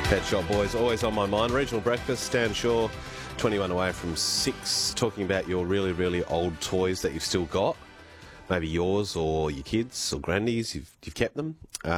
Pet Shop Boys, always on my mind. Regional Breakfast, Stan Shaw, 21 away from 6, talking about your really, really old toys that you've still got. Maybe yours or your kids or grandies, you've kept them.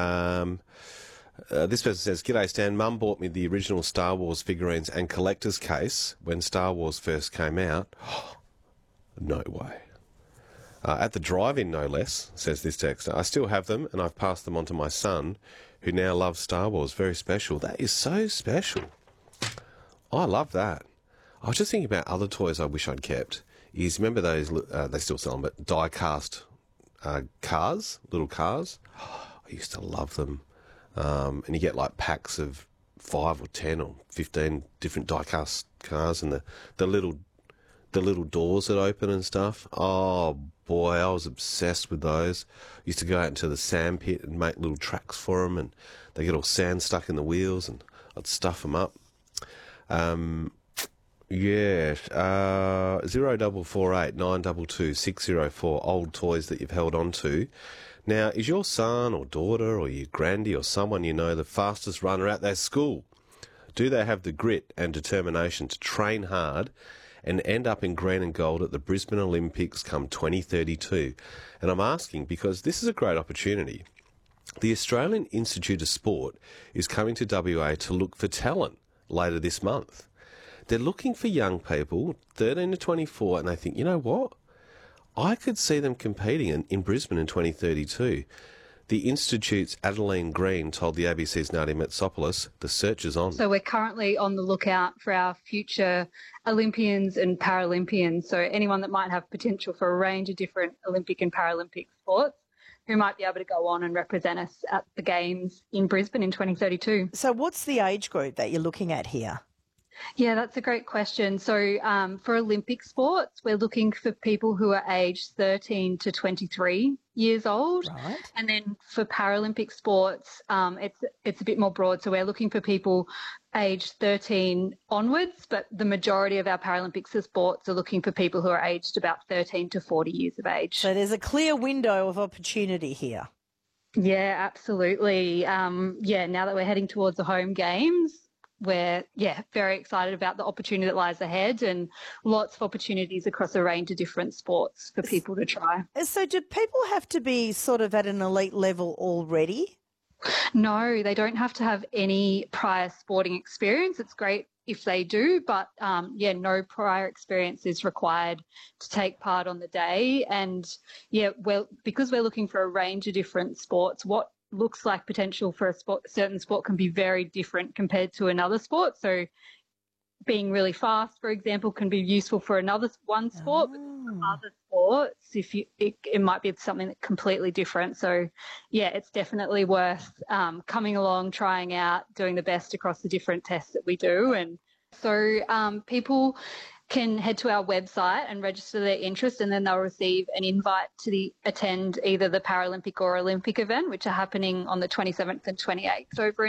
This person says, "G'day Stan, Mum bought me the original Star Wars figurines and collector's case when Star Wars first came out." No way. At the drive-in, no less, says this texter. "I still have them and I've passed them on to my son, who now loves Star Wars. Very special." That is so special. I love that. I was just thinking about other toys I wish I'd kept. Is remember those, they still sell them, but die-cast cars, little cars? I used to love them. And you get like packs of 5 or 10 or 15 different die-cast cars, and the little doors that open and stuff. Oh boy, I was obsessed with those. Used to go out into the sand pit and make little tracks for them, and they get all sand stuck in the wheels, and I'd stuff them up. 0448 922 604, old toys that you've held on to. Now, is your son or daughter or your grandy or someone you know the fastest runner at their school? Do they have the grit and determination to train hard and end up in green and gold at the Brisbane Olympics come 2032? And I'm asking because this is a great opportunity. The Australian Institute of Sport is coming to WA to look for talent later this month. They're looking for young people, 13 to 24, and they think, you know what? I could see them competing in Brisbane in 2032. The Institute's Adeline Green told the ABC's Nadia Metsopoulos, the search is on. So we're currently on the lookout for our future Olympians and Paralympians, so anyone that might have potential for a range of different Olympic and Paralympic sports who might be able to go on and represent us at the Games in Brisbane in 2032. So what's the age group that you're looking at here? Yeah, that's a great question. So for Olympic sports, we're looking for people who are aged 13 to 23 years old. Right. And then for Paralympic sports, it's a bit more broad. So we're looking for people aged 13 onwards, but the majority of our Paralympic sports are looking for people who are aged about 13 to 40 years of age. So there's a clear window of opportunity here. Yeah, absolutely. Now that we're heading towards the home games, we're very excited about the opportunity that lies ahead, and lots of opportunities across a range of different sports for people to try. So do people have to be sort of at an elite level already? No, they don't have to have any prior sporting experience. It's great if they do, but no prior experience is required to take part on the day. And because we're looking for a range of different sports, what looks like potential for a certain sport can be very different compared to another sport. So being really fast, for example, can be useful for one sport, but for other sports, it might be something that's completely different. So, it's definitely worth coming along, trying out, doing the best across the different tests that we do. And so people can head to our website and register their interest, and then they'll receive an invite to attend either the Paralympic or Olympic event, which are happening on the 27th and 28th over in